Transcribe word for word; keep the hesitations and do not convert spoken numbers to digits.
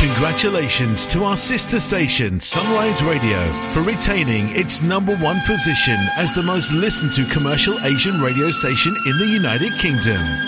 Congratulations to our sister station, Sunrise Radio, for retaining its number one position as the most listened to commercial Asian radio station in the United Kingdom.